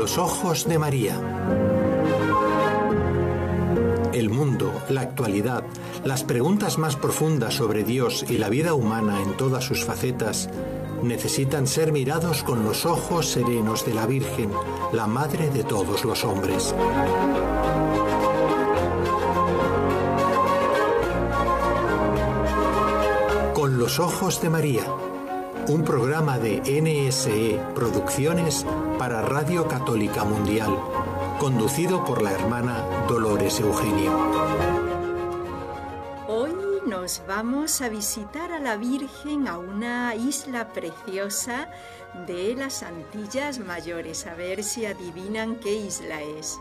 los ojos de María. El mundo, la actualidad, las preguntas más profundas sobre Dios y la vida humana en todas sus facetas necesitan ser mirados con los ojos serenos de la Virgen, la Madre de todos los hombres. Con los ojos de María, un programa de NSE Producciones para Radio Católica Mundial, conducido por la hermana Dolores Eugenio. Hoy nos vamos a visitar a la Virgen a una isla preciosa de las Antillas Mayores. A ver si adivinan qué isla es.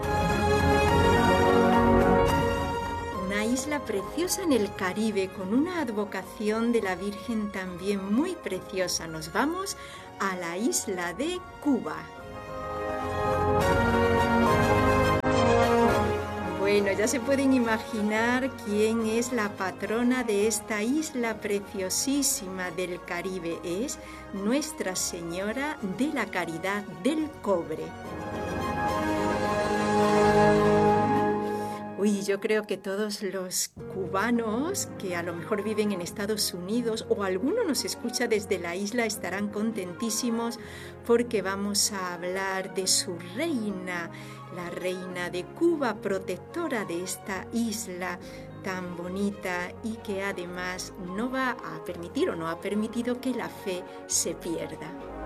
Una isla preciosa en el Caribe, con una advocación de la Virgen también muy preciosa. Nos vamos a la isla de Cuba. Bueno, ya se pueden imaginar quién es la patrona de esta isla preciosísima del Caribe. Es Nuestra Señora de la Caridad del Cobre. Uy, yo creo que todos los cubanos que a lo mejor viven en Estados Unidos o alguno nos escucha desde la isla estarán contentísimos porque vamos a hablar de su reina, la reina de Cuba, protectora de esta isla tan bonita y que además no va a permitir o no ha permitido que la fe se pierda.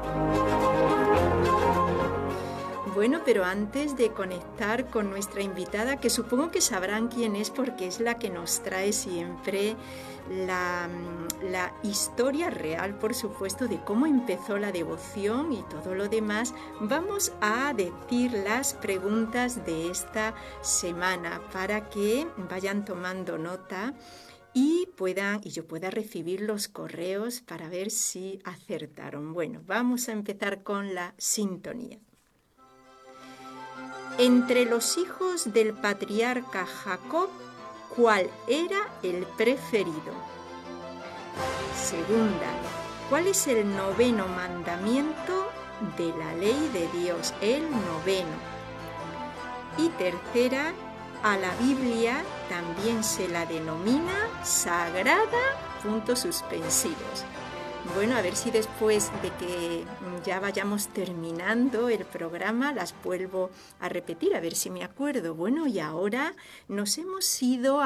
Bueno, pero antes de conectar con nuestra invitada, que supongo que sabrán quién es porque es la que nos trae siempre la historia real, por supuesto, de cómo empezó la devoción y todo lo demás, vamos a decir las preguntas de esta semana para que vayan tomando nota y yo pueda recibir los correos para ver si acertaron. Bueno, vamos a empezar con la sintonía. Entre los hijos del patriarca Jacob, ¿cuál era el preferido? Segunda, ¿cuál es el noveno mandamiento de la ley de Dios? El noveno. Y tercera, a la Biblia también se la denomina sagrada, puntos suspensivos. Bueno, a ver si después de que ya vayamos terminando el programa las vuelvo a repetir, a ver si me acuerdo. Bueno, y ahora nos hemos ido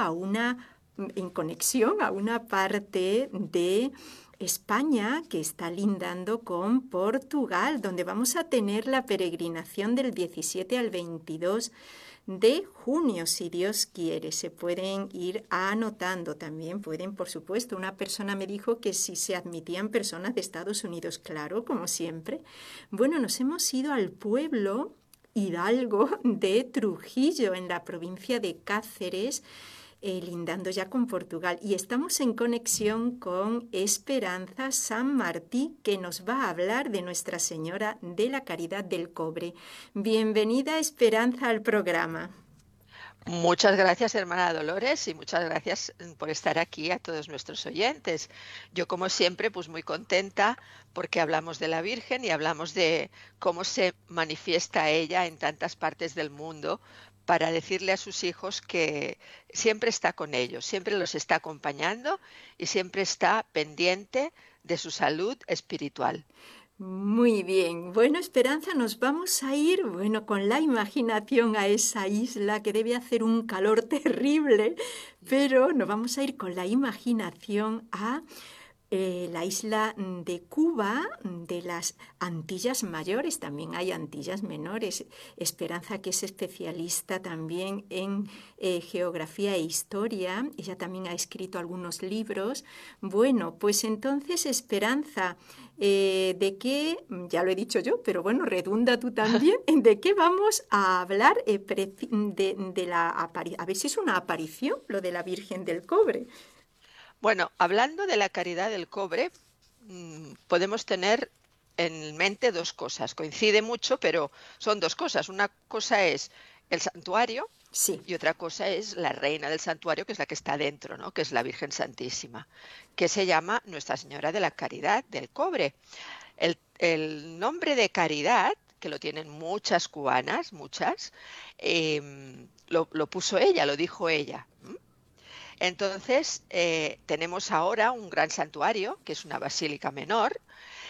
en conexión a una parte de España que está lindando con Portugal, donde vamos a tener la peregrinación del 17 al 22 de junio, si Dios quiere. Se pueden ir anotando también, pueden, por supuesto. Una persona me dijo que si se admitían personas de Estados Unidos, claro, como siempre. Bueno, nos hemos ido al pueblo Hidalgo de Trujillo, en la provincia de Cáceres, lindando ya con Portugal. Y estamos en conexión con Esperanza San Martí, que nos va a hablar de Nuestra Señora de la Caridad del Cobre. Bienvenida, Esperanza, al programa. Muchas gracias, hermana Dolores, y muchas gracias por estar aquí a todos nuestros oyentes. Yo, como siempre, pues muy contenta porque hablamos de la Virgen y hablamos de cómo se manifiesta ella en tantas partes del mundo, para decirle a sus hijos que siempre está con ellos, siempre los está acompañando y siempre está pendiente de su salud espiritual. Muy bien. Bueno, Esperanza, nos vamos a ir, con la imaginación a esa isla que debe hacer un calor terrible, pero nos vamos a ir con la imaginación a la isla de Cuba, de las Antillas Mayores. También hay Antillas Menores. Esperanza, que es especialista también en geografía e historia, ella también ha escrito algunos libros. Bueno, pues entonces, Esperanza, ¿de qué? Ya lo he dicho yo, pero bueno, redunda tú también. ¿De qué vamos a hablar? A ver si es una aparición, lo de la Virgen del Cobre. Bueno, hablando de la caridad del cobre, podemos tener en mente dos cosas. Coincide mucho, pero son dos cosas. Una cosa es el santuario, sí, y otra cosa es la reina del santuario, que es la que está dentro, ¿no? Que es la Virgen Santísima, que se llama Nuestra Señora de la Caridad del Cobre. El nombre de caridad que lo tienen muchas cubanas, muchas, lo puso ella, lo dijo ella. Entonces, tenemos ahora un gran santuario, que es una basílica menor,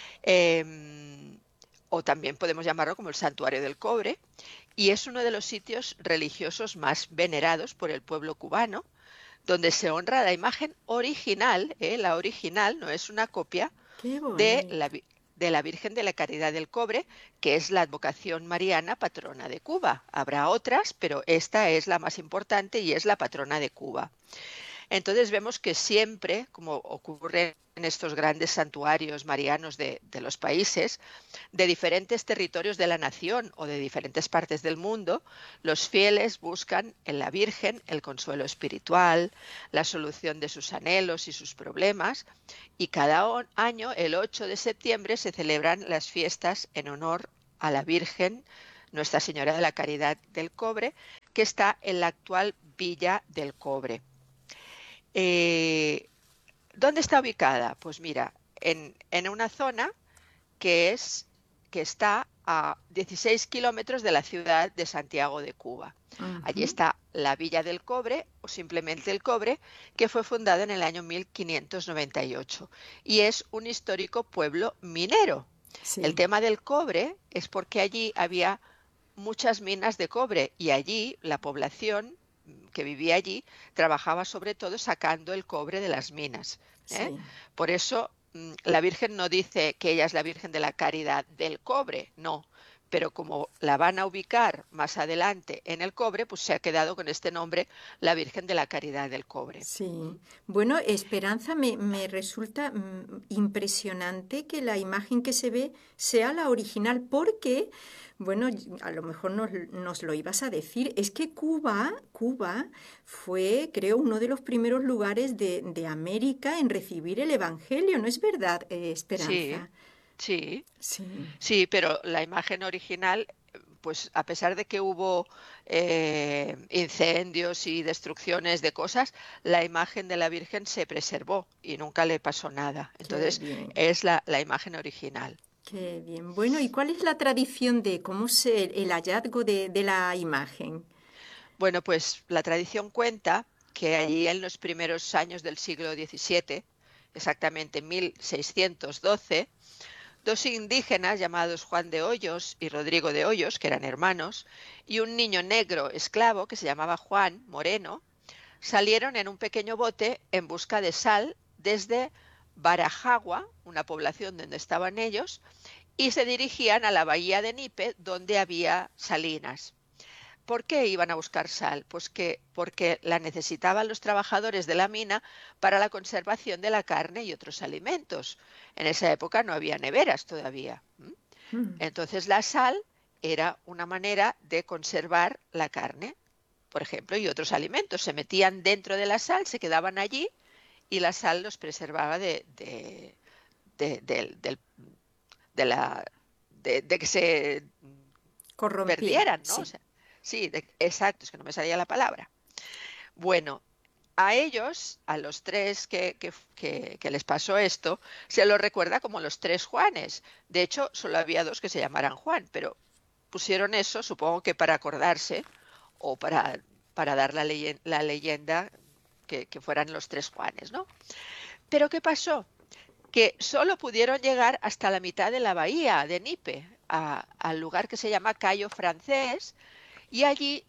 o también podemos llamarlo como el Santuario del Cobre, y es uno de los sitios religiosos más venerados por el pueblo cubano, donde se honra la imagen original, la original, no es una copia, Qué de bonito. de la Virgen de la Caridad del Cobre, que es la advocación mariana patrona de Cuba. Habrá otras, pero esta es la más importante y es la patrona de Cuba. Entonces vemos que siempre, como ocurre en estos grandes santuarios marianos de los países, de diferentes territorios de la nación o de diferentes partes del mundo, los fieles buscan en la Virgen el consuelo espiritual, la solución de sus anhelos y sus problemas, y cada año, el 8 de septiembre, se celebran las fiestas en honor a la Virgen, Nuestra Señora de la Caridad del Cobre, que está en la actual Villa del Cobre. ¿Dónde está ubicada? Pues mira, en una zona que está a 16 kilómetros de la ciudad de Santiago de Cuba. Allí Ujú. está la Villa del Cobre, o simplemente el Cobre, que fue fundada en el año 1598 y es un histórico pueblo minero. El Sí, tema del cobre es porque allí había muchas minas de cobre y allí la población que vivía allí trabajaba sobre todo sacando el cobre de las minas, ¿eh? sí. Por eso la Virgen no dice que ella es la Virgen de la Caridad del Cobre, no, pero como la van a ubicar más adelante en el Cobre, pues se ha quedado con este nombre, la Virgen de la Caridad del Cobre. Sí, bueno, Esperanza, me resulta impresionante que la imagen que se ve sea la original, porque, bueno, a lo mejor nos lo ibas a decir, es que Cuba fue, creo, uno de los primeros lugares de América en recibir el Evangelio, ¿no es verdad, Sí, Esperanza? sí. Sí, Sí, pero la imagen original, pues a pesar de que hubo incendios y destrucciones de cosas, la imagen de la Virgen se preservó y nunca le pasó nada. qué Entonces bien. es la imagen original. Qué bien. Bueno, ¿y cuál es la tradición de cómo se el hallazgo de la imagen? Bueno, pues la tradición cuenta que allí en los primeros años del siglo XVII, exactamente en 1612, dos indígenas llamados Juan de Hoyos y Rodrigo de Hoyos, que eran hermanos, y un niño negro esclavo que se llamaba Juan Moreno, salieron en un pequeño bote en busca de sal desde Barajagua, una población donde estaban ellos, y se dirigían a la bahía de Nipe, donde había salinas. ¿Por qué iban a buscar sal? Pues porque la necesitaban los trabajadores de la mina para la conservación de la carne y otros alimentos. En esa época no había neveras todavía. Mm. Entonces la sal era una manera de conservar la carne, por ejemplo, y otros alimentos. Se metían dentro de la sal, se quedaban allí y la sal los preservaba de, del- del- de la, de que se Corrompía, perdieran, ¿no? O sí. sea, sí, exacto, es que no me salía la palabra. Bueno, a ellos, a los tres que les pasó esto, se los recuerda como los tres Juanes. De hecho, solo había dos que se llamaran Juan, pero pusieron eso, supongo que para acordarse o para dar la leyenda que fueran los tres Juanes, ¿no? Pero ¿qué pasó? Que solo pudieron llegar hasta la mitad de la bahía de Nipe, al lugar que se llama Cayo Francés, y allí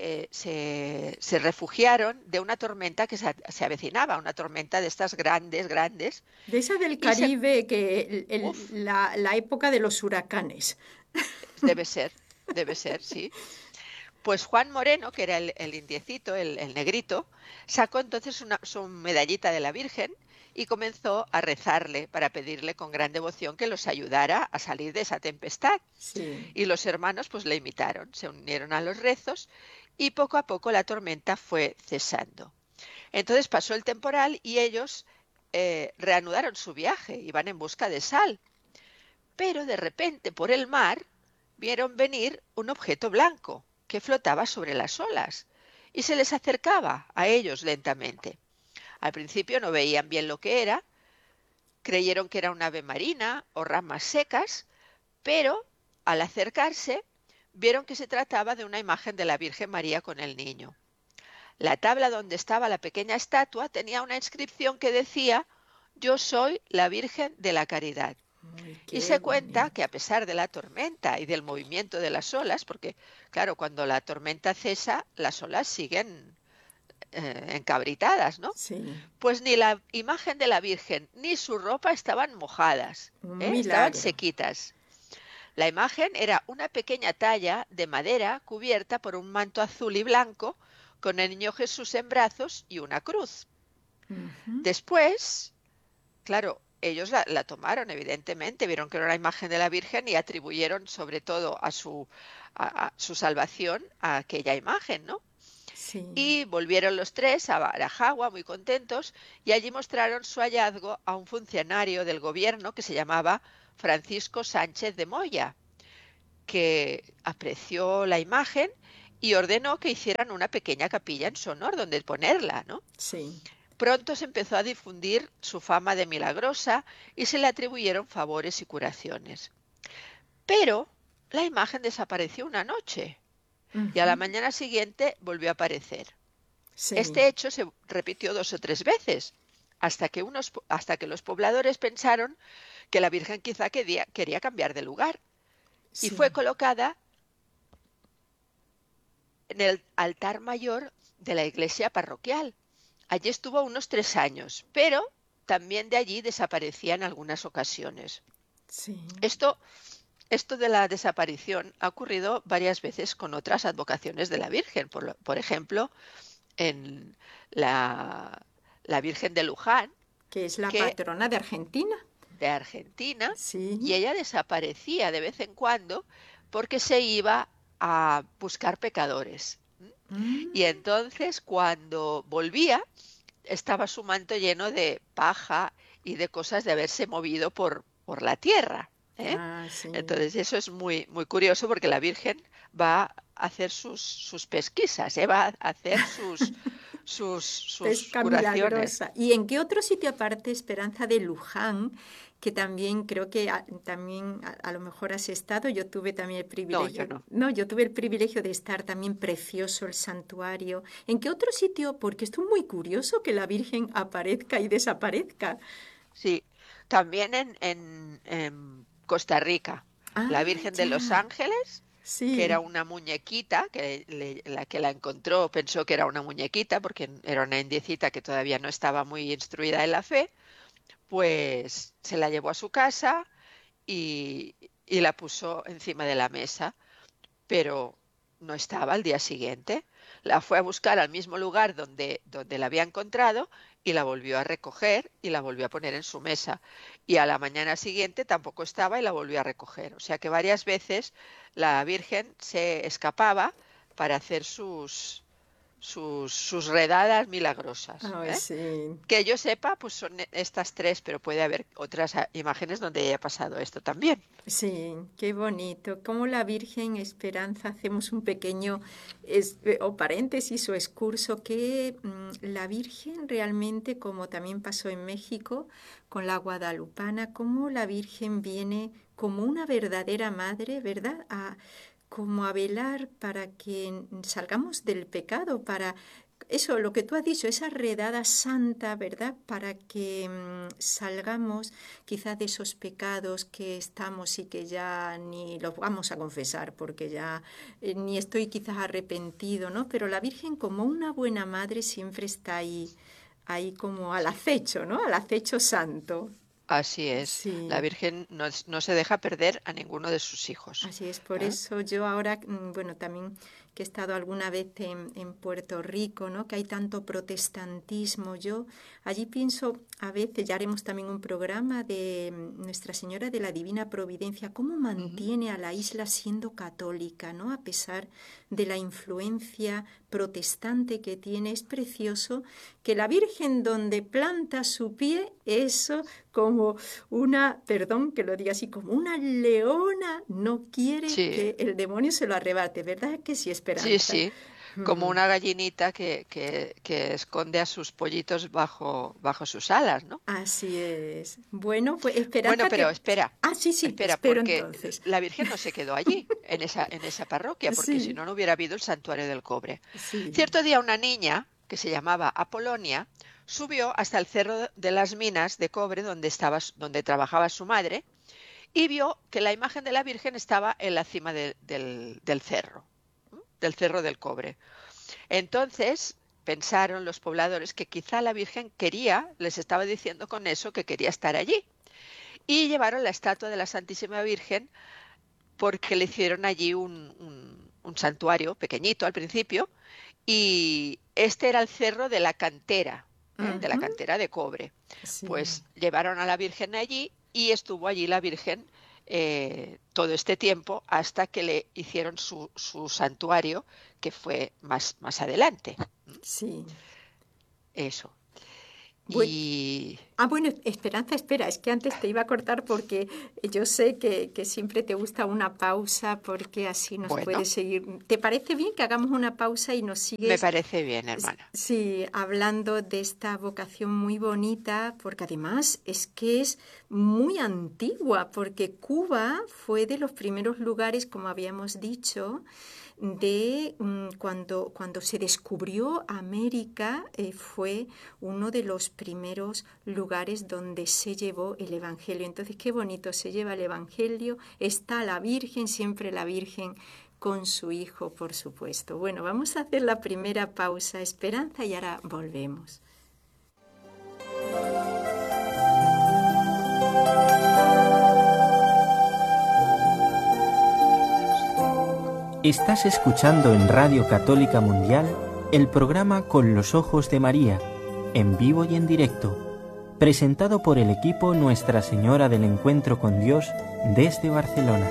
se refugiaron de una tormenta que se avecinaba, una tormenta de estas grandes, grandes, De esa del y Caribe, que uf, la época de los huracanes. debe ser, sí. Pues Juan Moreno, que era el indiecito, el negrito, sacó entonces su medallita de la Virgen y comenzó a rezarle para pedirle con gran devoción que los ayudara a salir de esa tempestad. Sí. Y los hermanos pues le imitaron, se unieron a los rezos y poco a poco la tormenta fue cesando. Entonces pasó el temporal y ellos reanudaron su viaje, iban en busca de sal, pero de repente por el mar vieron venir un objeto blanco que flotaba sobre las olas y se les acercaba a ellos lentamente. Al principio no veían bien lo que era, creyeron que era un ave marina o ramas secas, pero al acercarse, vieron que se trataba de una imagen de la Virgen María con el niño. La tabla donde estaba la pequeña estatua tenía una inscripción que decía: «Yo soy la Virgen de la Caridad». Ay, Y qué se cuenta bonito. que a pesar de la tormenta y del movimiento de las olas, porque claro, cuando la tormenta cesa, las olas siguen encabritadas, ¿no? Sí, Pues ni la imagen de la Virgen ni su ropa estaban mojadas, un estaban milagro. sequitas. La imagen era una pequeña talla de madera cubierta por un manto azul y blanco con el niño Jesús en brazos y una cruz. Ujú. Después, claro, ellos la tomaron, evidentemente, vieron que era una imagen de la Virgen y atribuyeron sobre todo a su salvación a aquella imagen, ¿no? Sí. Y volvieron los tres a Barajagua muy contentos y allí mostraron su hallazgo a un funcionario del gobierno que se llamaba Francisco Sánchez de Moya, que apreció la imagen y ordenó que hicieran una pequeña capilla en su honor donde ponerla, ¿no? Sí. Pronto se empezó a difundir su fama de milagrosa y se le atribuyeron favores y curaciones. Pero la imagen desapareció una noche y a la Ujú. mañana siguiente volvió a aparecer. Sí. Este hecho se repitió 2 o 3 veces, hasta que los pobladores pensaron que la Virgen quizá quería cambiar de lugar y Sí. fue colocada en el altar mayor de la iglesia parroquial. Allí estuvo unos 3 años, pero también de allí desaparecía en algunas ocasiones. Sí. Esto, esto de la desaparición ha ocurrido varias veces con otras advocaciones de la Virgen. Por ejemplo, en la Virgen de Luján, Que es la que patrona de Argentina. de Argentina, y Sí. ella desaparecía de vez en cuando porque se iba a buscar pecadores. Y Mm. entonces cuando volvía estaba su manto lleno de paja y de cosas de haberse movido por la tierra, ¿eh? Ah, sí. Entonces eso es muy, muy curioso porque la Virgen va a hacer sus pesquisas, ¿eh? Va a hacer sus Pesca curaciones. milagrosa. ¿Y en qué otro sitio aparte, Esperanza de Luján, que también creo que también a lo mejor has estado? Yo tuve también el No, yo privilegio, no. no, yo tuve el privilegio de estar también precioso el santuario. ¿En qué otro sitio? Porque esto es muy curioso que la Virgen aparezca y desaparezca. Sí, también en Costa Rica, la Ah, Virgen de los ya. Ángeles, que era Sí, una muñequita, la que la encontró pensó que era una muñequita, porque era una indiecita que todavía no estaba muy instruida en la fe, pues se la llevó a su casa y la puso encima de la mesa, pero no estaba al día siguiente. La fue a buscar al mismo lugar donde la había encontrado y la volvió a recoger y la volvió a poner en su mesa. Y a la mañana siguiente tampoco estaba y la volvió a recoger. O sea que varias veces la Virgen se escapaba para hacer sus redadas milagrosas, ay, ¿eh? sí. Que yo sepa, pues son estas tres, pero puede haber otras imágenes donde haya pasado esto también. Sí, qué bonito. Como la Virgen Esperanza, hacemos un pequeño o paréntesis o excurso, que la Virgen realmente, como también pasó en México con la guadalupana, como la Virgen viene como una verdadera madre, ¿verdad? Como a velar para que salgamos del pecado, para eso, lo que tú has dicho, esa redada santa, ¿verdad? Para que salgamos quizás de esos pecados que estamos y que ya ni los vamos a confesar porque ya ni estoy quizás arrepentido, ¿no? Pero la Virgen como una buena madre siempre está ahí, ahí como al acecho, ¿no? Al acecho santo. Así es. La Sí. Virgen no se deja perder a ninguno de sus hijos. Así es, por ¿Eh? eso yo ahora, bueno, también que he estado alguna vez en Puerto Rico, ¿no? Que hay tanto protestantismo, yo allí pienso, a veces, ya haremos también un programa de Nuestra Señora de la Divina Providencia, cómo Ujú. mantiene a la isla siendo católica, ¿no? A pesar de la influencia protestante que tiene, es precioso que la Virgen donde planta su pie, eso como una, perdón que lo diga así, como una leona no quiere Sí, que el demonio se lo arrebate, ¿verdad que sí, Esperanza? Esperanza. sí, como una gallinita que esconde a sus pollitos bajo sus alas, ¿no? Así es. Bueno, pues Bueno, Esperanza, pero espera, sí, sí, te espera, espero porque entonces. la Virgen no se quedó allí, en esa parroquia, porque si Sí, no, no hubiera habido el santuario del cobre. sí. Cierto día una niña, que se llamaba Apolonia, subió hasta el cerro de las minas de cobre donde trabajaba su madre, y vio que la imagen de la Virgen estaba en la cima del cerro, ¿m? Del cerro del cobre. Entonces pensaron los pobladores que quizá la Virgen les estaba diciendo con eso que quería estar allí. Y llevaron la estatua de la Santísima Virgen porque le hicieron allí un santuario pequeñito al principio, y este era el cerro de la cantera, ¿eh? De la Ujú, cantera de cobre. sí. Pues llevaron a la Virgen allí y estuvo allí la Virgen todo este tiempo hasta que le hicieron su santuario, que fue más adelante. Sí. Eso. Bue- Y bueno, Esperanza, espera, es que antes te iba a cortar porque yo sé que siempre te gusta una pausa porque así nos bueno, puedes seguir. ¿Te parece bien que hagamos una pausa y nos me sigues? parece bien, hermana. Sí, hablando de esta vocación muy bonita, porque además es que es muy antigua, porque Cuba fue de los primeros lugares, como habíamos dicho, de cuando se descubrió América, fue uno de los primeros lugares donde se llevó el Evangelio. Entonces, qué bonito, se lleva el Evangelio, está la Virgen, siempre la Virgen con su hijo, por supuesto. Bueno, vamos a hacer la primera pausa, Esperanza, y ahora volvemos. Estás escuchando en Radio Católica Mundial el programa Con los Ojos de María, en vivo y en directo, presentado por el equipo Nuestra Señora del Encuentro con Dios desde Barcelona.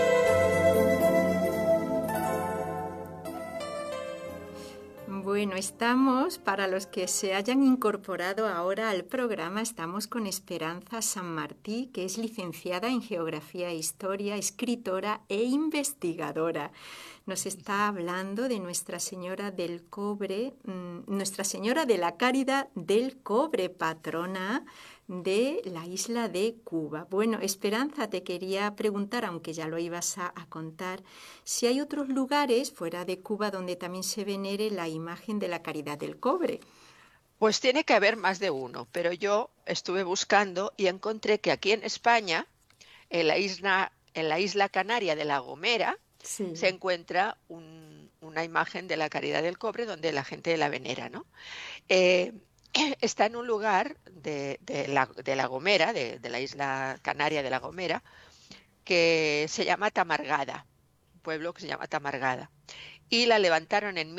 Bueno, estamos, para los que se hayan incorporado ahora al programa, estamos con Esperanza San Martí, que es licenciada en Geografía e Historia, escritora e investigadora. Nos está hablando de Nuestra Señora del Cobre, Nuestra Señora de la Caridad del Cobre, patrona de la isla de Cuba. Bueno, Esperanza, te quería preguntar, aunque ya lo ibas a contar, si hay otros lugares fuera de Cuba donde también se venere la imagen de la Caridad del Cobre. Pues tiene que haber más de uno, pero yo estuve buscando y encontré que aquí en España, en la isla canaria de La Gomera, se Sí. encuentra una imagen de la Caridad del Cobre donde la gente la venera, ¿no? Eh, Está en un lugar de La Gomera, de la isla canaria de La Gomera, que se llama Tamargada, un pueblo que se llama Tamargada. Y la levantaron en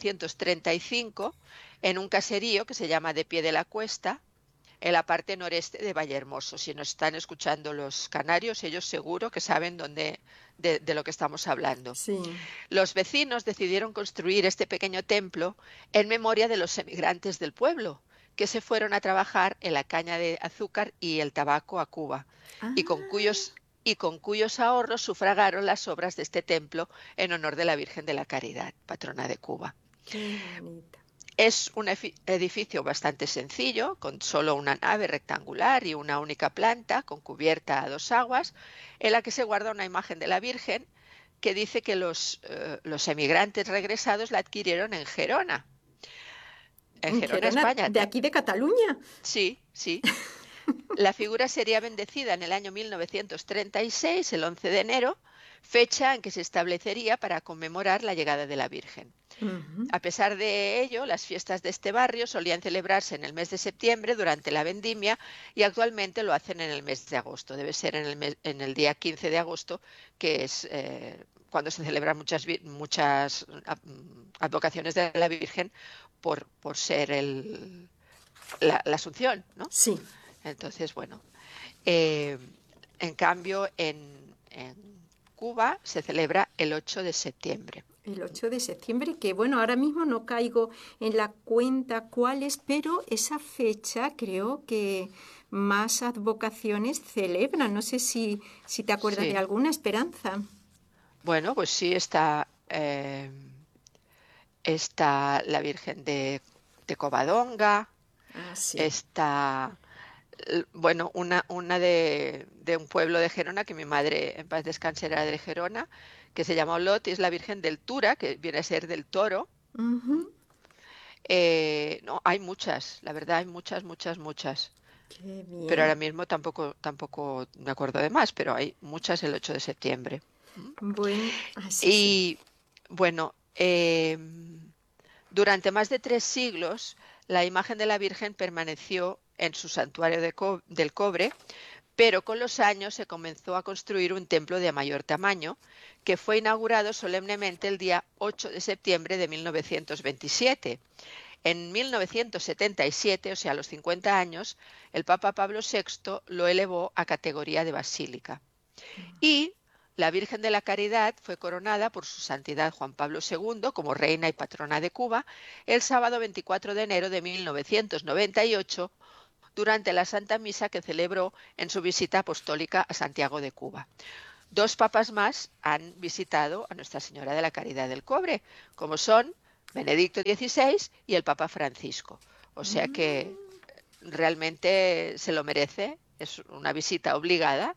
1935 en un caserío que se llama De Pie de la Cuesta, en la parte noreste de Vallehermoso. Si nos están escuchando los canarios, ellos seguro que saben de lo que estamos hablando. Sí. Los vecinos decidieron construir este pequeño templo en memoria de los emigrantes del pueblo, que se fueron a trabajar en la caña de azúcar y el tabaco a Cuba, y con Ah, cuyos ahorros sufragaron las obras de este templo en honor de la Virgen de la Caridad, patrona de Cuba. qué bonita. Es un edificio bastante sencillo, con solo una nave rectangular y una única planta, con cubierta a dos aguas, en la que se guarda una imagen de la Virgen que dice que los emigrantes regresados la adquirieron en Gerona. En Gerona, Gerona, España. de aquí de Cataluña. Sí, sí. La figura sería bendecida en el año 1936, el 11 de enero, fecha en que se establecería para conmemorar la llegada de la Virgen. Ujú. A pesar de ello, las fiestas de este barrio solían celebrarse en el mes de septiembre durante la vendimia, y actualmente lo hacen en el mes de agosto. Debe ser en el día 15 de agosto, que es cuando se celebran muchas advocaciones de la Virgen por ser la Asunción, ¿no? Sí. Entonces, bueno, eh, en cambio en Cuba se celebra el 8 de septiembre. El 8 de septiembre, que bueno, ahora mismo no caigo en la cuenta cuál es, pero esa fecha creo que más advocaciones celebran. No sé si te acuerdas de Sí, alguna, Esperanza. bueno, pues sí está. está la Virgen de Covadonga, Sí. está, bueno, una de un pueblo de Gerona, que mi madre, en paz descanse, era de Gerona, que se llama Olot, y es la Virgen del Tura, que viene a ser del toro. Ujú. No, hay muchas, la verdad, hay muchas, muchas, muchas. Qué Pero ahora bien. mismo tampoco me acuerdo de más, pero hay muchas el 8 de septiembre. Bueno, sí, sí. Y bueno, durante más de 3 siglos, la imagen de la Virgen permaneció en su santuario del cobre, pero con los años se comenzó a construir un templo de mayor tamaño, que fue inaugurado solemnemente el día 8 de septiembre de 1927. En 1977, o sea, a los 50 años, el Papa Pablo VI lo elevó a categoría de basílica. Y la Virgen de la Caridad fue coronada por su santidad Juan Pablo II como reina y patrona de Cuba el sábado 24 de enero de 1998 durante la Santa Misa que celebró en su visita apostólica a Santiago de Cuba. 2 papas más han visitado a Nuestra Señora de la Caridad del Cobre, como son Benedicto XVI y el Papa Francisco. O sea que realmente se lo merece, es una visita obligada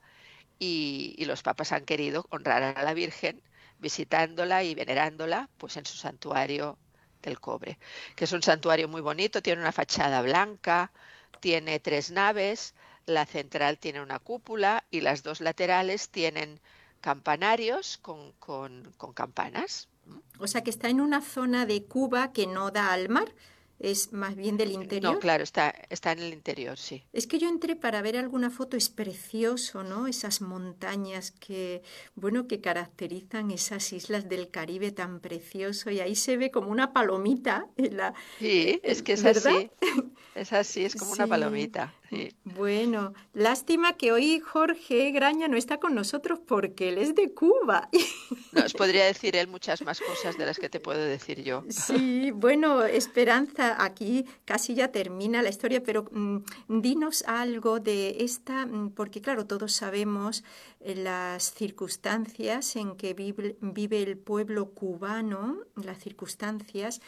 y los papas han querido honrar a la Virgen visitándola y venerándola pues en su santuario del Cobre, que es un santuario muy bonito, tiene una fachada blanca, tiene 3 naves, la central tiene una cúpula y las 2 laterales tienen campanarios con campanas. O sea que está en una zona de Cuba que no da al mar, es más bien del No, interior. claro, está en el interior, sí. Es que yo entré para ver alguna foto, es precioso, ¿no? Esas montañas que, bueno, que caracterizan esas islas del Caribe tan precioso y ahí se ve como una palomita, Sí, es que ¿verdad? es así, es como una Sí. palomita. Sí. Bueno, lástima que hoy Jorge Graña no está con nosotros porque él es de Cuba. No, os podría decir él muchas más cosas de las que te puedo decir yo. Sí, bueno, Esperanza, aquí casi ya termina la historia, pero dinos algo de esta, porque claro, todos sabemos las circunstancias en que vive el pueblo cubano, las circunstancias,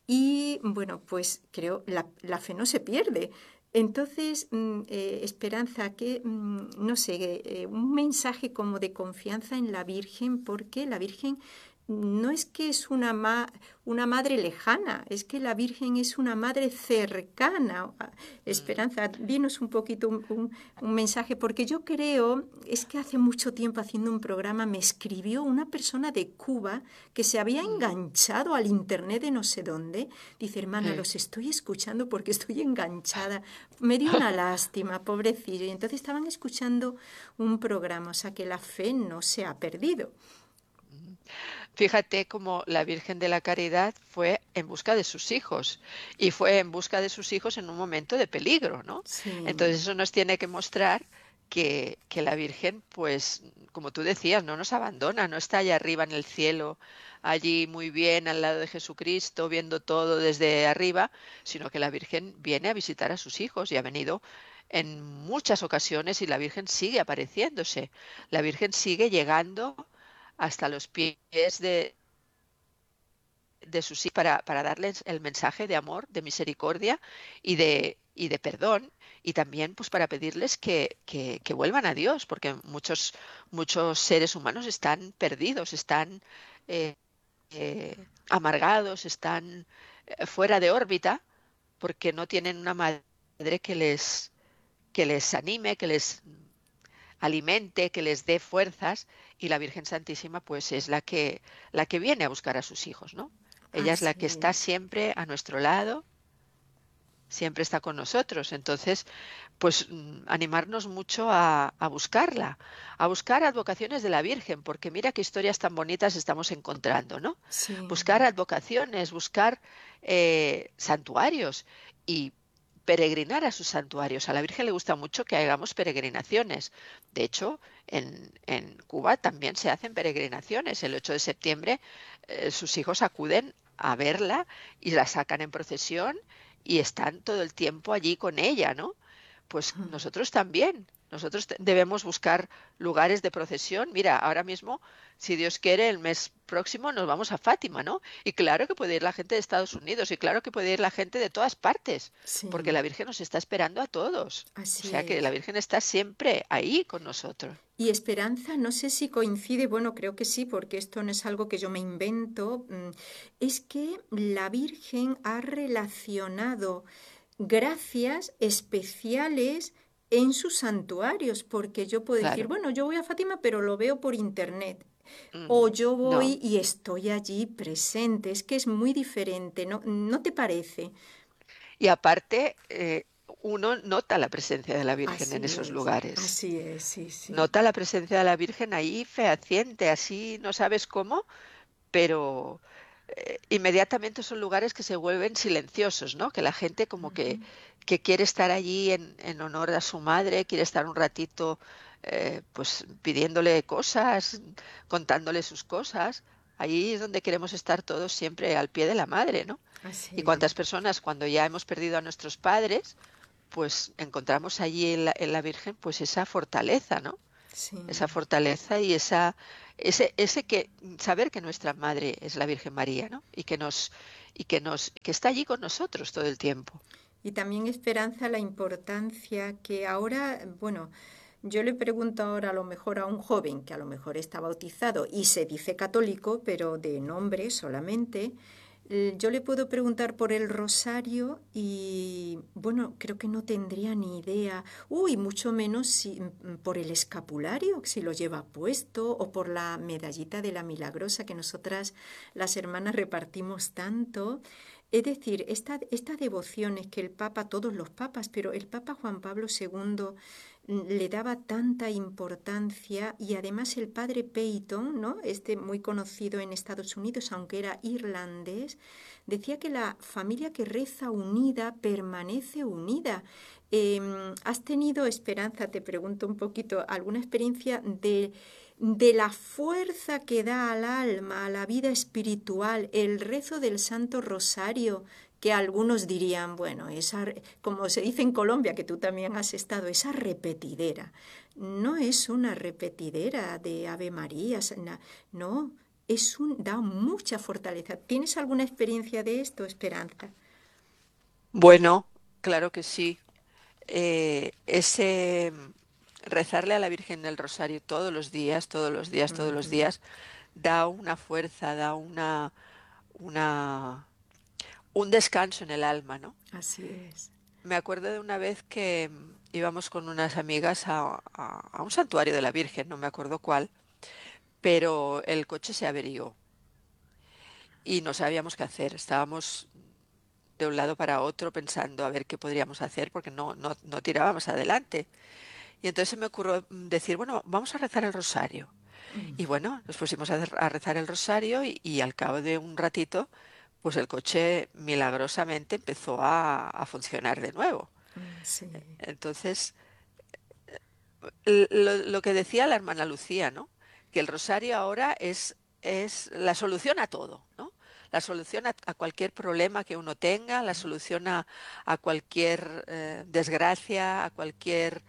y bueno, pues creo la fe no se pierde. Entonces, Esperanza, que, no sé, un mensaje como de confianza en la Virgen, porque la Virgen no es que es una madre lejana, es que la Virgen es una madre cercana. Mm. Esperanza, dinos un poquito un mensaje, porque yo creo, es que hace mucho tiempo haciendo un programa me escribió una persona de Cuba que se había Mm. enganchado al internet de no sé dónde. Dice, hermana, Sí. los estoy escuchando porque estoy enganchada. Me dio una lástima, pobrecillo. Y entonces estaban escuchando un programa, o sea que la fe no se ha perdido. Fíjate cómo la Virgen de la Caridad fue en busca de sus hijos y fue en busca de sus hijos en un momento de peligro, ¿no? Sí. Entonces eso nos tiene que mostrar que la Virgen, pues, como tú decías, no nos abandona, no está allá arriba en el cielo, allí muy bien al lado de Jesucristo, viendo todo desde arriba, sino que la Virgen viene a visitar a sus hijos y ha venido en muchas ocasiones y la Virgen sigue apareciéndose. La Virgen sigue llegando hasta los pies de sus hijos para darles el mensaje de amor, de misericordia y de perdón, y también pues para pedirles que vuelvan a Dios, porque muchos seres humanos están perdidos, están eh, amargados, están fuera de órbita, porque no tienen una madre que les anime, que les alimente, que les dé fuerzas, y la Virgen Santísima pues es la que viene a buscar a sus hijos, ¿no? Ella es la Así que está es. siempre a nuestro lado, siempre está con nosotros. Entonces, pues animarnos mucho a buscarla, a buscar advocaciones de la Virgen, porque mira qué historias tan bonitas estamos encontrando, ¿no? Sí. Buscar advocaciones, buscar santuarios y peregrinar a sus santuarios. A la Virgen le gusta mucho que hagamos peregrinaciones. De hecho, en Cuba también se hacen peregrinaciones. El 8 de septiembre sus hijos acuden a verla y la sacan en procesión y están todo el tiempo allí con ella, ¿no? Pues nosotros también. Nosotros debemos buscar lugares de procesión. Mira, ahora mismo, si Dios quiere, el mes próximo nos vamos a Fátima, ¿no? Y claro que puede ir la gente de Estados Unidos y claro que puede ir la gente de todas partes, porque Sí, la Virgen nos está esperando a todos. O así sea que la es. Virgen está siempre ahí con nosotros. Y esperanza, no sé si coincide, bueno, creo que sí, porque esto no es algo que yo me invento, es que la Virgen ha relacionado gracias especiales en sus santuarios, porque yo puedo decir, Claro. bueno, yo voy a Fátima, pero lo veo por internet. O Ujú. yo No. voy y estoy allí presente. Es que es muy diferente, ¿no? ¿No te parece? Y aparte, uno nota la presencia de la Virgen en esos lugares. así es, sí, sí. Nota la presencia de la Virgen ahí fehaciente, así no sabes cómo, pero inmediatamente son lugares que se vuelven silenciosos, ¿no? Que la gente como que quiere estar allí en honor a su madre, quiere estar un ratito pues pidiéndole cosas, contándole sus cosas. Ahí es donde queremos estar todos siempre al pie de la madre, ¿no? Y Así cuántas es. personas cuando ya hemos perdido a nuestros padres, pues encontramos allí en la Virgen pues esa fortaleza, ¿no? Sí. Esa fortaleza y ese que saber que nuestra madre es la Virgen María, ¿no? Que está allí con nosotros todo el tiempo. Y también esperanza la importancia que ahora, bueno, yo le pregunto ahora a lo mejor a un joven que a lo mejor está bautizado y se dice católico, pero de nombre solamente, yo le puedo preguntar por el rosario y, bueno, creo que no tendría ni idea. Uy, mucho menos si, por el escapulario, si lo lleva puesto, o por la medallita de la Milagrosa que nosotras, las hermanas, repartimos tanto. Es decir, estas devociones que el Papa, todos los papas, pero el Papa Juan Pablo II le daba tanta importancia y además el padre Peyton, ¿no? Este muy conocido en Estados Unidos, aunque era irlandés, decía que la familia que reza unida permanece unida. ¿Has tenido, Esperanza, te pregunto un poquito, alguna experiencia de la fuerza que da al alma, a la vida espiritual, el rezo del Santo Rosario, que algunos dirían, bueno, como se dice en Colombia, que tú también has estado, esa repetidera? No es una repetidera de Ave Marías, no, da mucha fortaleza. ¿Tienes alguna experiencia de esto, Esperanza? Bueno, claro que sí. Ese rezarle a la Virgen del Rosario todos los días, todos los días, todos los Ujú. días, da una fuerza, da una, un descanso en el alma, ¿no? Así es. Me acuerdo de una vez que íbamos con unas amigas a un santuario de la Virgen, no me acuerdo cuál, pero el coche se averió y no sabíamos qué hacer. Estábamos de un lado para otro pensando a ver qué podríamos hacer porque no tirábamos adelante. Y entonces se me ocurrió decir, bueno, vamos a rezar el rosario. Y bueno, nos pusimos a rezar el rosario y al cabo de un ratito, pues el coche milagrosamente empezó a funcionar de nuevo. Sí. Entonces, lo que decía la hermana Lucía, ¿no? Que el rosario ahora es la solución a todo, ¿no? La solución a cualquier problema que uno tenga, la solución a cualquier desgracia, a cualquier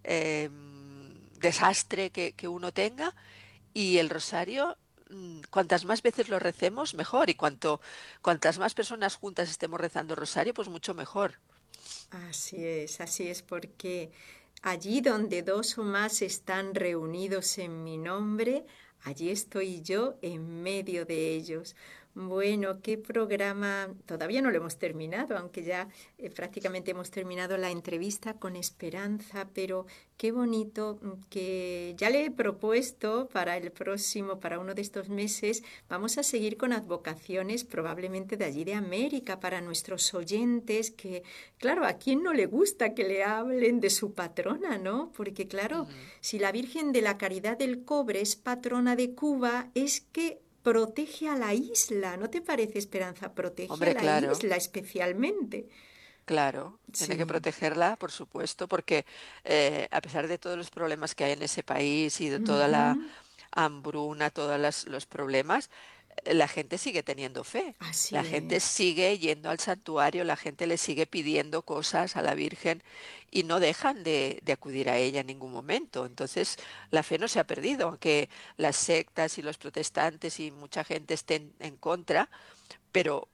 desastre que uno tenga. Y el rosario, cuantas más veces lo recemos, mejor. Y cuantas más personas juntas estemos rezando el rosario, pues mucho mejor. Así es, porque allí donde dos o más están reunidos en mi nombre, allí estoy yo en medio de ellos. Bueno, qué programa, todavía no lo hemos terminado, aunque ya prácticamente hemos terminado la entrevista con Esperanza, pero qué bonito que ya le he propuesto para el próximo, para uno de estos meses, vamos a seguir con advocaciones probablemente de allí de América para nuestros oyentes que claro, ¿a quién no le gusta que le hablen de su patrona, no? Porque claro, Ujú. si la Virgen de la Caridad del Cobre es patrona de Cuba, es que protege a la isla, ¿no te parece, Esperanza? Protege a Hombre, la claro. isla especialmente. Claro, tiene que Sí. protegerla, por supuesto, porque a pesar de todos los problemas que hay en ese país y de toda la Ujú. hambruna, todos los problemas, la gente sigue teniendo fe. Así La gente es. sigue yendo al santuario, la gente le sigue pidiendo cosas a la Virgen y no dejan de acudir a ella en ningún momento. Entonces, la fe no se ha perdido, aunque las sectas y los protestantes y mucha gente estén en contra, pero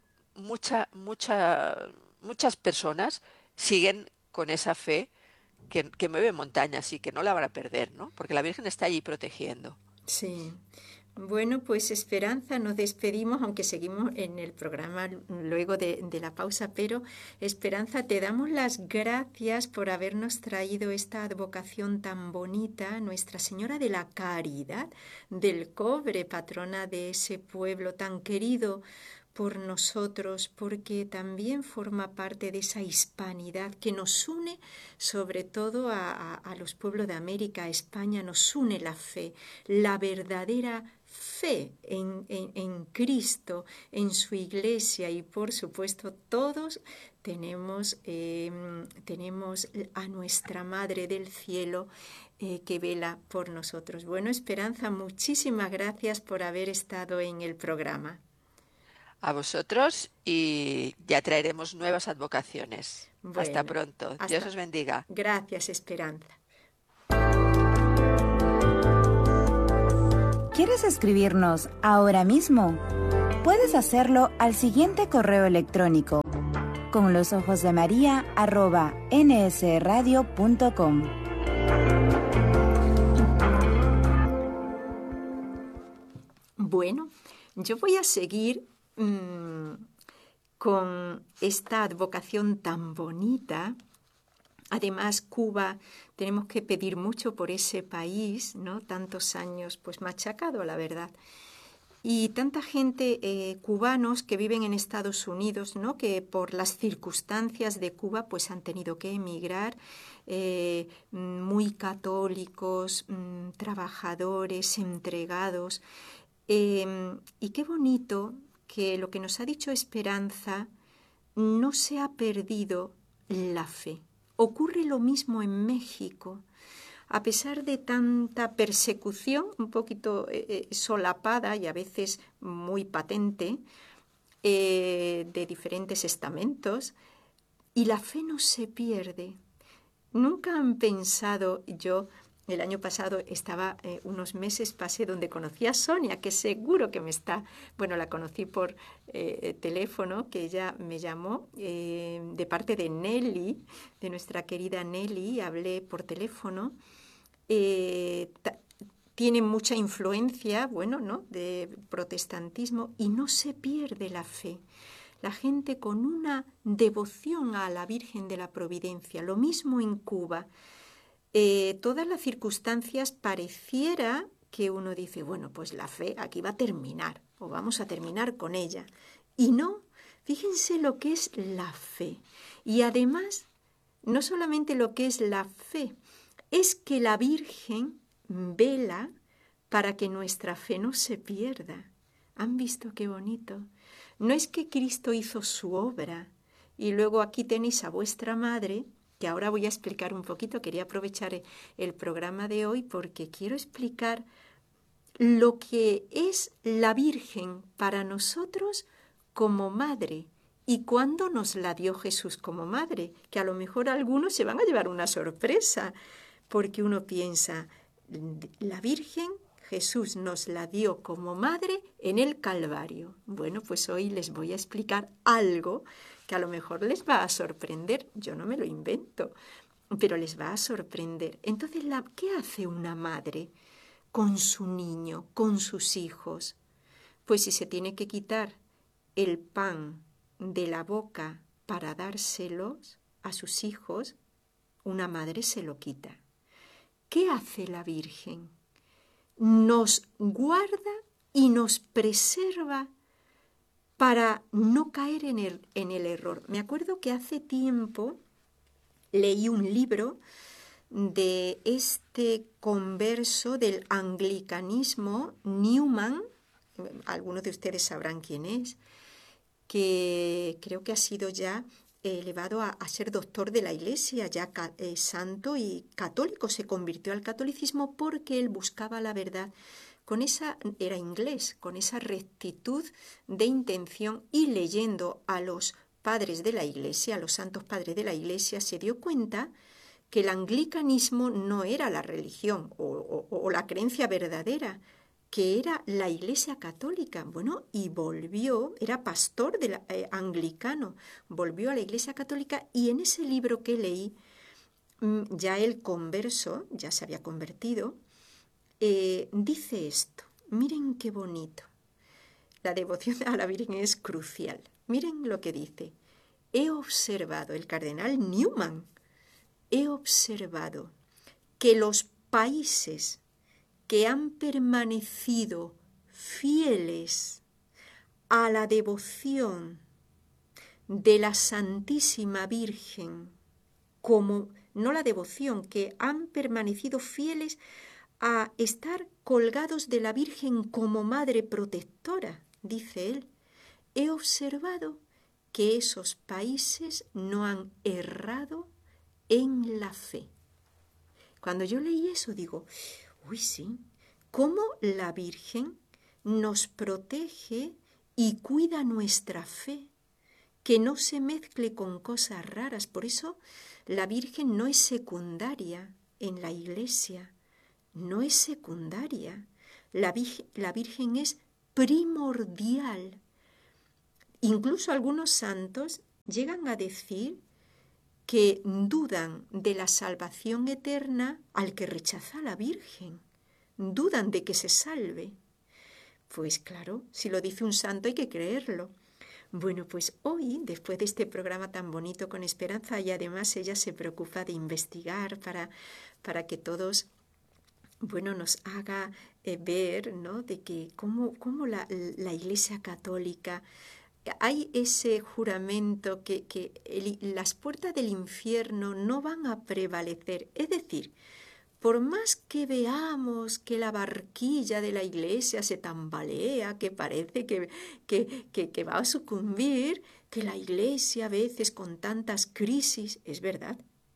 muchas personas siguen con esa fe que mueve montañas y que no la van a perder, ¿no? Porque la Virgen está allí protegiendo. Sí. Bueno, pues Esperanza, nos despedimos, aunque seguimos en el programa luego de la pausa, pero Esperanza, te damos las gracias por habernos traído esta advocación tan bonita, Nuestra Señora de la Caridad del Cobre, patrona de ese pueblo tan querido por nosotros, porque también forma parte de esa hispanidad que nos une, sobre todo a los pueblos de América, a España, nos une la fe, la verdadera fe en Cristo, en su iglesia, y por supuesto todos tenemos a nuestra Madre del Cielo que vela por nosotros. Bueno, Esperanza, muchísimas gracias por haber estado en el programa. A vosotros y ya traeremos nuevas advocaciones. Hasta Bueno, pronto. Dios hasta. os bendiga. Gracias, Esperanza. ¿Quieres escribirnos ahora mismo? Puedes hacerlo al siguiente correo electrónico: conlosojosdemaria@nsradio.com. Bueno, yo voy a seguir con esta advocación tan bonita. Además, Cuba, tenemos que pedir mucho por ese país, ¿no? Tantos años, pues machacado, la verdad. Y tanta gente, cubanos que viven en Estados Unidos, ¿no? Que por las circunstancias de Cuba, pues han tenido que emigrar, muy católicos, trabajadores, entregados. Y qué bonito que lo que nos ha dicho Esperanza, no se ha perdido la fe. Ocurre lo mismo en México. A pesar de tanta persecución, un poquito solapada y a veces muy patente, de diferentes estamentos, y la fe no se pierde. Nunca han pensado, yo el año pasado estaba unos meses, pasé donde conocí a Sonia, que seguro que me está, bueno, la conocí por teléfono, que ella me llamó de parte de Nelly, de nuestra querida Nelly, hablé por teléfono. Tiene mucha influencia, bueno, ¿no?, de protestantismo, y no se pierde la fe. La gente con una devoción a la Virgen de la Providencia, lo mismo en Cuba. Todas las circunstancias pareciera que uno dice, bueno, pues la fe aquí va a terminar, o vamos a terminar con ella. Y no, fíjense lo que es la fe. Y además, no solamente lo que es la fe, es que la Virgen vela para que nuestra fe no se pierda. ¿Han visto qué bonito? No es que Cristo hizo su obra y luego aquí tenéis a vuestra madre, que ahora voy a explicar un poquito. Quería aprovechar el programa de hoy porque quiero explicar lo que es la Virgen para nosotros como madre y cuándo nos la dio Jesús como madre, que a lo mejor algunos se van a llevar una sorpresa, porque uno piensa, la Virgen Jesús nos la dio como madre en el Calvario. Bueno, pues hoy les voy a explicar algo que a lo mejor les va a sorprender. Yo no me lo invento, pero les va a sorprender. Entonces, ¿qué hace una madre con su niño, con sus hijos? Pues si se tiene que quitar el pan de la boca para dárselos a sus hijos, una madre se lo quita. ¿Qué hace la Virgen? Nos guarda y nos preserva para no caer en el error. Me acuerdo que hace tiempo leí un libro de este converso del anglicanismo, Newman, algunos de ustedes sabrán quién es, que creo que ha sido ya elevado a ser doctor de la Iglesia, ya santo y católico. Se convirtió al catolicismo porque él buscaba la verdad era inglés, con esa rectitud de intención, y leyendo a los padres de la Iglesia, a los santos padres de la Iglesia, se dio cuenta que el anglicanismo no era la religión o la creencia verdadera, que era la Iglesia católica. Bueno, y volvió, era pastor anglicano, volvió a la Iglesia católica, y en ese libro que leí, ya el converso, ya se había convertido, dice esto. Miren qué bonito. La devoción a la Virgen es crucial. Miren lo que dice. He observado, el cardenal Newman, he observado que los países que han permanecido fieles a la devoción de la Santísima Virgen, como no la devoción, que han permanecido fieles a estar colgados de la Virgen como madre protectora, dice él, he observado que esos países no han errado en la fe. Cuando yo leí eso digo, uy, sí, cómo la Virgen nos protege y cuida nuestra fe, que no se mezcle con cosas raras. Por eso la Virgen no es secundaria en la Iglesia, no es secundaria. La Virgen es primordial. Incluso algunos santos llegan a decir que dudan de la salvación eterna al que rechaza a la Virgen. Dudan de que se salve. Pues claro, si lo dice un santo hay que creerlo. Bueno, pues hoy, después de este programa tan bonito con Esperanza, y además ella se preocupa de investigar para que todos, bueno, nos haga ver, ¿no?, de que cómo la Iglesia Católica, hay ese juramento que las puertas del infierno no van a prevalecer. Es decir, por más que veamos que la barquilla de la Iglesia se tambalea, que parece que va a sucumbir, que la Iglesia a veces con tantas crisis, es verdad,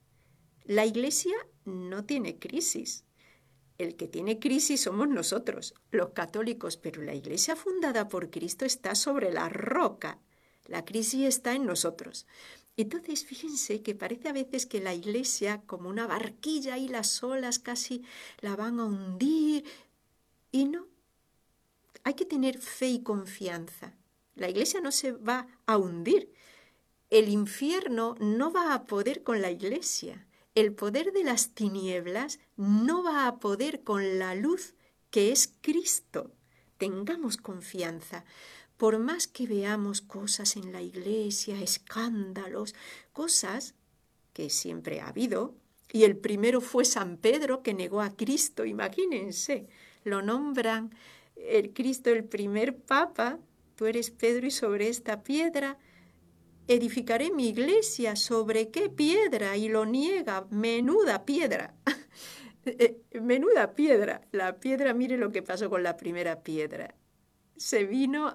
la Iglesia no tiene crisis. El que tiene crisis somos nosotros, los católicos, pero la Iglesia fundada por Cristo está sobre la roca. La crisis está en nosotros. Entonces, fíjense que parece a veces que la Iglesia, como una barquilla, y las olas casi la van a hundir. Y no, hay que tener fe y confianza. La Iglesia no se va a hundir. El infierno no va a poder con la Iglesia. El poder de las tinieblas no va a poder con la luz que es Cristo. Tengamos confianza. Por más que veamos cosas en la Iglesia, escándalos, cosas que siempre ha habido, y el primero fue San Pedro, que negó a Cristo, imagínense, lo nombran el Cristo, el primer papa, tú eres Pedro y sobre esta piedra edificaré mi iglesia. ¿Sobre qué piedra? Y lo niega. Menuda piedra. Menuda piedra. La piedra, mire lo que pasó con la primera piedra. Se vino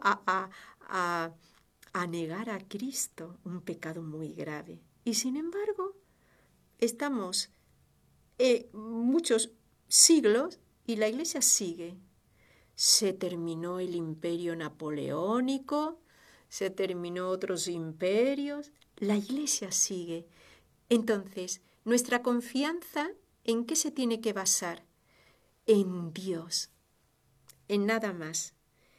a negar a Cristo, un pecado muy grave. Y sin embargo, estamos muchos siglos y la Iglesia sigue. Se terminó el imperio napoleónico, se terminó otros imperios, la Iglesia sigue. Entonces, nuestra confianza, ¿en qué se tiene que basar? En Dios, en nada más.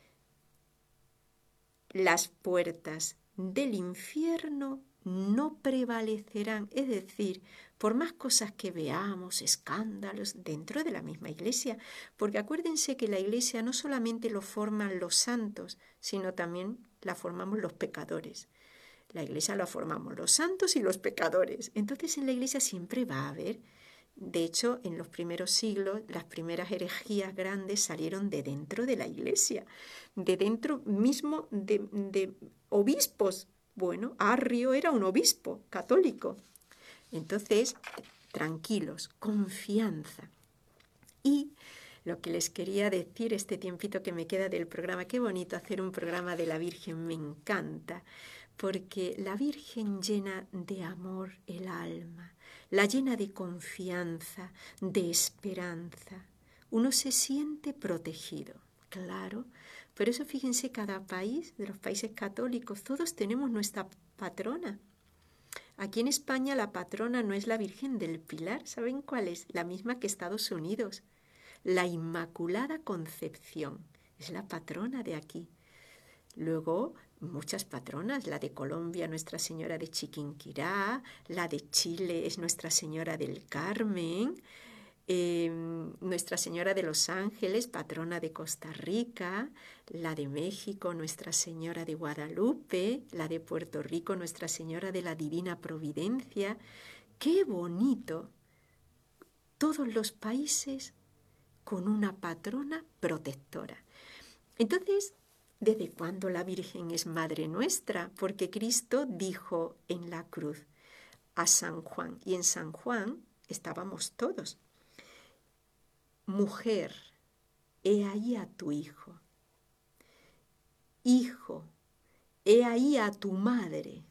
Las puertas del infierno no prevalecerán, es decir, por más cosas que veamos, escándalos dentro de la misma Iglesia, porque acuérdense que la Iglesia no solamente lo forman los santos, sino también la formamos los pecadores. La Iglesia la formamos los santos y los pecadores. Entonces en la Iglesia siempre va a haber, de hecho, en los primeros siglos, las primeras herejías grandes salieron de dentro de la Iglesia, de dentro mismo de obispos. Bueno, Arrio era un obispo católico. Entonces, tranquilos, confianza. Y lo que les quería decir este tiempito que me queda del programa, qué bonito hacer un programa de la Virgen, me encanta, porque la Virgen llena de amor el alma, la llena de confianza, de esperanza. uno se siente protegido, claro. Por eso fíjense, cada país, de los países católicos, todos tenemos nuestra patrona. Aquí en España la patrona no es la Virgen del Pilar, ¿saben cuál es? La misma que Estados Unidos, la Inmaculada Concepción, es la patrona de aquí. Luego, muchas patronas, la de Colombia, Nuestra Señora de Chiquinquirá, la de Chile es Nuestra Señora del Carmen, Nuestra Señora de los Ángeles, patrona de Costa Rica, la de México, Nuestra Señora de Guadalupe, la de Puerto Rico, Nuestra Señora de la Divina Providencia. ¡Qué bonito! Todos los países con una patrona protectora. Entonces, ¿desde cuándo la Virgen es Madre nuestra? Porque Cristo dijo en la cruz a San Juan, y en San Juan estábamos todos: mujer, he ahí a tu hijo. Hijo, he ahí a tu madre.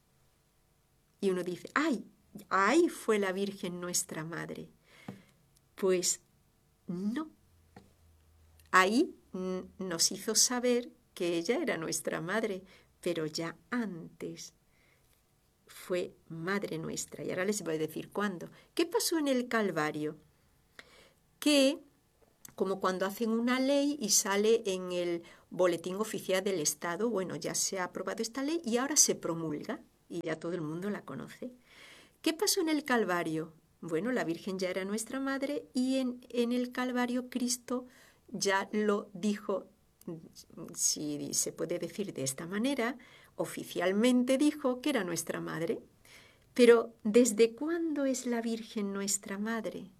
Y uno dice, ¡ay! Ahí fue la Virgen nuestra Madre. Pues no. Ahí nos hizo saber que ella era nuestra Madre, pero ya antes fue Madre nuestra. Y ahora les voy a decir cuándo. ¿Qué pasó en el Calvario? Que, como cuando hacen una ley y sale en el Boletín Oficial del Estado, bueno, ya se ha aprobado esta ley y ahora se promulga y ya todo el mundo la conoce. ¿Qué pasó en el Calvario? Bueno, la Virgen ya era nuestra Madre y en el Calvario Cristo ya lo dijo, si se puede decir de esta manera, oficialmente dijo que era nuestra Madre. Pero ¿desde cuándo es la Virgen nuestra Madre?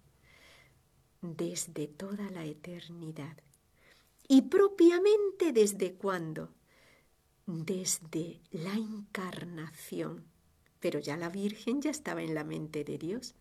Desde toda la eternidad. ¿Y propiamente desde cuándo? Desde la encarnación. Pero ya la Virgen ya estaba en la mente de Dios.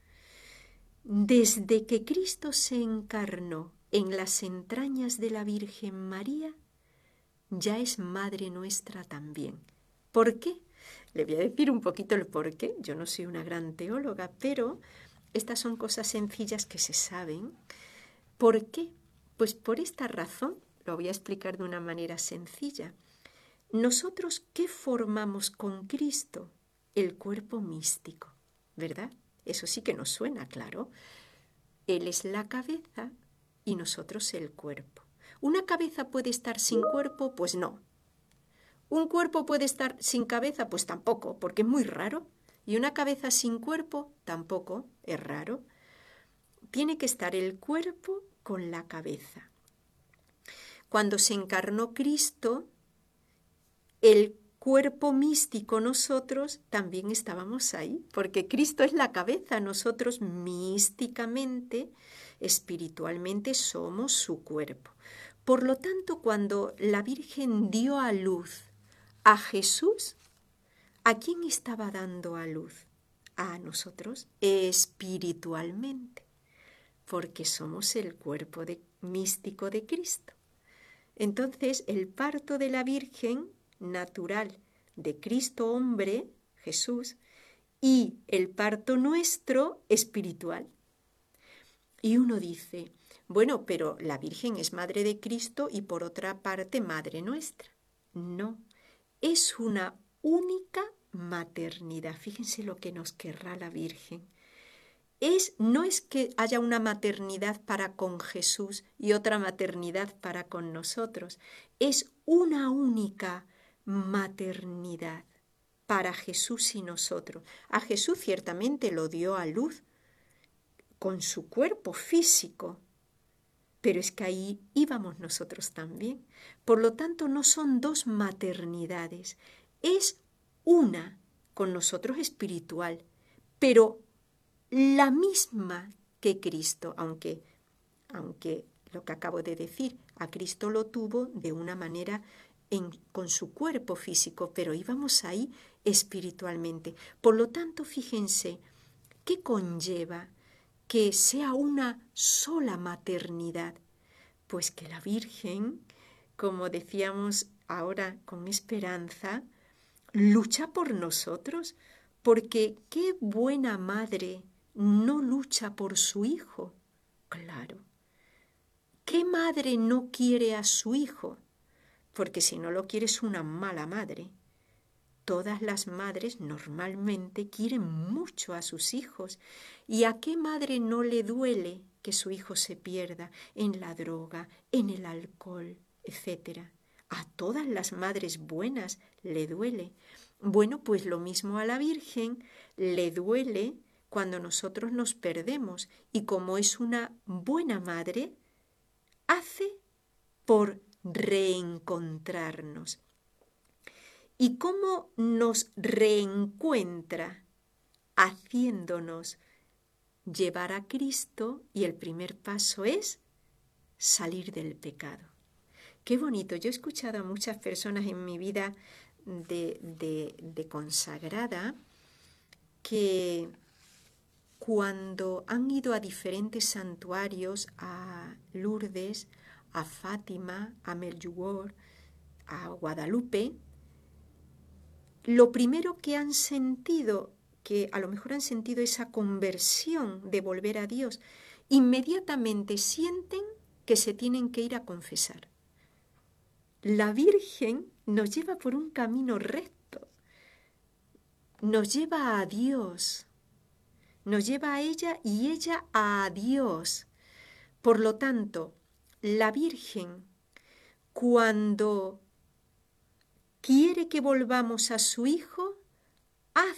Desde que Cristo se encarnó en las entrañas de la Virgen María, ya es Madre nuestra también. ¿Por qué? Le voy a decir un poquito el por qué. Yo no soy una gran teóloga, pero estas son cosas sencillas que se saben. ¿Por qué? Pues por esta razón, lo voy a explicar de una manera sencilla. Nosotros, ¿qué formamos con Cristo? El cuerpo místico, ¿verdad? Eso sí que nos suena claro. Él es la cabeza y nosotros el cuerpo. ¿Una cabeza puede estar sin cuerpo? Pues no. ¿Un cuerpo puede estar sin cabeza? Pues tampoco, porque es muy raro. Y una cabeza sin cuerpo tampoco, es raro. Tiene que estar el cuerpo con la cabeza. Cuando se encarnó Cristo, el cuerpo místico, nosotros también estábamos ahí, porque Cristo es la cabeza, nosotros místicamente, espiritualmente somos su cuerpo. Por lo tanto, cuando la Virgen dio a luz a Jesús, ¿a quién estaba dando a luz? A nosotros espiritualmente, porque somos el cuerpo místico de Cristo. Entonces, el parto de la Virgen natural de Cristo hombre, Jesús, y el parto nuestro espiritual. Y uno dice, bueno, pero la Virgen es Madre de Cristo y por otra parte Madre nuestra. No, es una única maternidad. Fíjense lo que nos querrá la Virgen. No es que haya una maternidad para con Jesús y otra maternidad para con nosotros. Es una única maternidad para Jesús y nosotros. A Jesús ciertamente lo dio a luz con su cuerpo físico, pero es que ahí íbamos nosotros también. Por lo tanto, no son dos maternidades, es una con nosotros espiritual, pero la misma que Cristo, aunque lo que acabo de decir, a Cristo lo tuvo de una manera con su cuerpo físico, pero íbamos ahí espiritualmente. Por lo tanto, fíjense, ¿qué conlleva que sea una sola maternidad? Pues que la Virgen, como decíamos ahora con esperanza, lucha por nosotros, porque qué buena madre no lucha por su hijo. Claro, ¿Qué madre no quiere a su hijo? Porque si no lo quiere es una mala madre. Todas las madres normalmente quieren mucho a sus hijos. ¿Y a qué madre no le duele que su hijo se pierda en la droga, en el alcohol, etcétera? A todas las madres buenas le duele. Bueno, pues lo mismo a la Virgen le duele cuando nosotros nos perdemos. Y como es una buena madre, hace por reencontrarnos. ¿Y cómo nos reencuentra? Haciéndonos llevar a Cristo, y el primer paso es salir del pecado. Qué bonito. Yo he escuchado a muchas personas en mi vida de consagrada que cuando han ido a diferentes santuarios, a Lourdes, a Fátima, a Medjugorje, a Guadalupe, lo primero que han sentido, que a lo mejor han sentido esa conversión de volver a Dios, inmediatamente sienten que se tienen que ir a confesar. La Virgen nos lleva por un camino recto, nos lleva a Dios, nos lleva a ella y ella a Dios. Por lo tanto, la Virgen, cuando quiere que volvamos a su Hijo,